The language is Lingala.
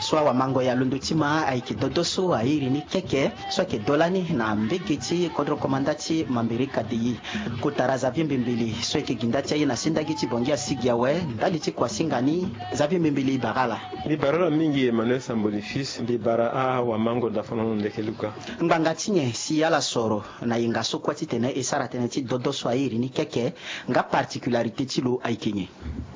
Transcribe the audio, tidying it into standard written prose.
swa wa mango ya lundutima aiki dodoso airi ni keke swa ke dolani na mbegeti kodro komandati mambirika di kutaraza vimbimbili swa ke gindati na sindagiti bongia sigiawe ndaliti kwa singani za vimbimbili bagala libara mingi Emmanuel Sambolifis libara wa mango da fono ndekeluka ngangatinye si yala soro na inga sokwati tene esara tene ti dodoso airi ni keke nga particularité ti lo aikinye